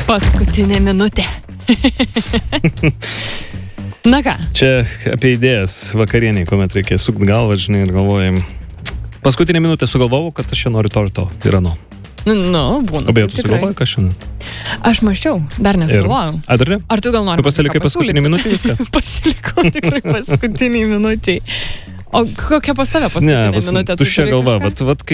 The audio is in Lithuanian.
Paskutinė minutė. Na ką? Čia apie idėjas vakarieniai, kuomet reikia sukti galvą, žinai, ir galvojam. Paskutinė minutė sugalvojau, kad aš čia noriu to ir ano. Būna. O beje, tu sugalvojai, ką šiandien? Aš maščiau, dar nesugalvojau. Ar ne? Ar tu gal nori pasilikai paskutinį minutį viską? Pasilikau tikrai paskutinį minutį. O kokia pas tave paskutinė minutė? Tuščia galva, vat